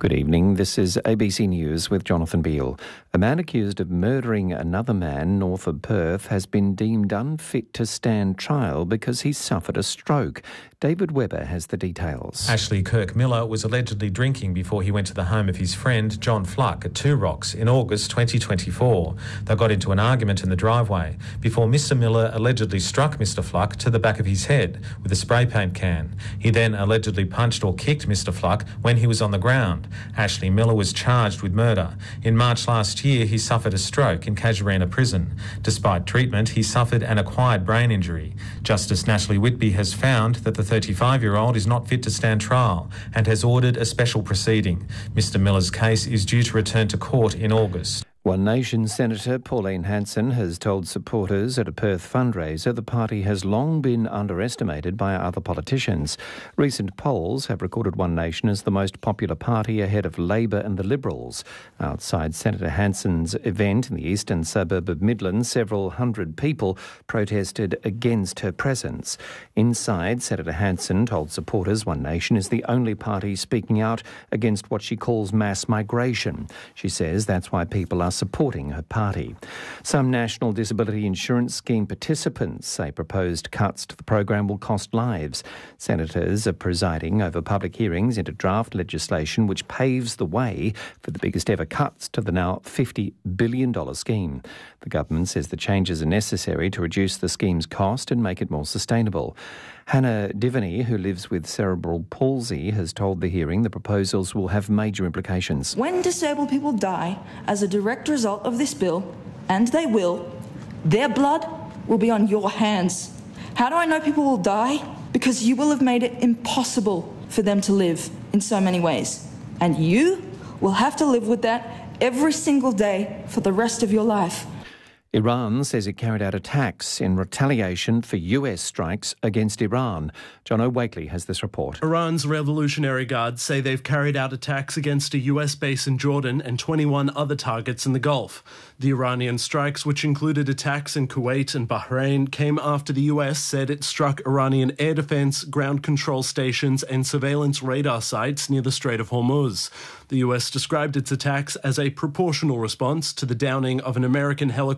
Good evening. This is ABC News with Jonathan Beale. A man accused of murdering another man north of Perth has been deemed unfit to stand trial because he suffered a stroke. David Webber has the details. Ashley Kirk Miller was allegedly drinking before he went to the home of his friend John Fluck at Two Rocks in August 2024. They got into an argument in the driveway before Mr Miller allegedly struck Mr Fluck to the back of his head with a spray paint can. He then allegedly punched or kicked Mr Fluck when he was on the ground. Ashley Miller was charged with murder. In March last year, he suffered a stroke in Casuarina Prison. Despite treatment, he suffered an acquired brain injury. Justice Natalie Whitby has found that the 35-year-old is not fit to stand trial and has ordered a special proceeding. Mr Miller's case is due to return to court in August. One Nation Senator Pauline Hanson has told supporters at a Perth fundraiser the party has long been underestimated by other politicians. Recent polls have recorded One Nation as the most popular party ahead of Labor and the Liberals. Outside Senator Hanson's event in the eastern suburb of Midland, several hundred people protested against her presence. Inside, Senator Hanson told supporters One Nation is the only party speaking out against what she calls mass migration. She says that's why people are supporting her party. Some National Disability Insurance Scheme participants say proposed cuts to the program will cost lives. Senators are presiding over public hearings into draft legislation which paves the way for the biggest ever cuts to the now $50 billion scheme. The government says the changes are necessary to reduce the scheme's cost and make it more sustainable. Hannah Divany, who lives with cerebral palsy, has told the hearing the proposals will have major implications. When disabled people die as a direct result of this bill, and they will, their blood will be on your hands. How do I know people will die? Because you will have made it impossible for them to live in so many ways. And you will have to live with that every single day for the rest of your life. Iran says it carried out attacks in retaliation for US strikes against Iran. John O'Wakely has this report. Iran's Revolutionary Guard say they've carried out attacks against a US base in Jordan and 21 other targets in the Gulf. The Iranian strikes, which included attacks in Kuwait and Bahrain, came after the US said it struck Iranian air defense, ground control stations and surveillance radar sites near the Strait of Hormuz. The US described its attacks as a proportional response to the downing of an American helicopter